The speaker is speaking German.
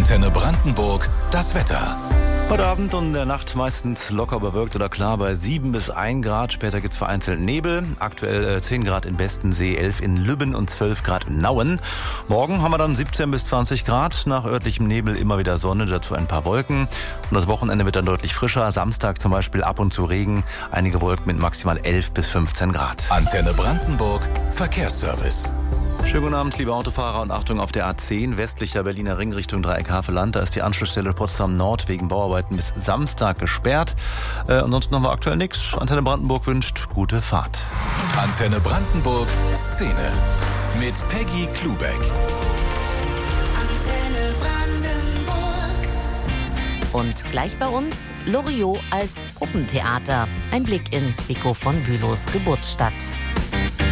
Antenne Brandenburg, das Wetter. Heute Abend und in der Nacht meistens locker bewölkt oder klar bei 7 bis 1 Grad. Später gibt es vereinzelt Nebel. Aktuell 10 Grad in Bestensee, 11 in Lübben und 12 Grad in Nauen. Morgen haben wir dann 17 bis 20 Grad. Nach örtlichem Nebel immer wieder Sonne, dazu ein paar Wolken. Und das Wochenende wird dann deutlich frischer. Samstag zum Beispiel ab und zu Regen. Einige Wolken mit maximal 11 bis 15 Grad. Antenne Brandenburg, Verkehrsservice. Schönen guten Abend, liebe Autofahrer, und Achtung auf der A10, westlicher Berliner Ring Richtung Dreieck-Havelland. Da ist die Anschlussstelle Potsdam Nord wegen Bauarbeiten bis Samstag gesperrt. Ansonsten haben wir aktuell nichts. Antenne Brandenburg wünscht gute Fahrt. Antenne Brandenburg, Szene mit Peggy Klubeck. Antenne Brandenburg. Und gleich bei uns Loriot als Puppentheater. Ein Blick in Rico von Bülows Geburtsstadt.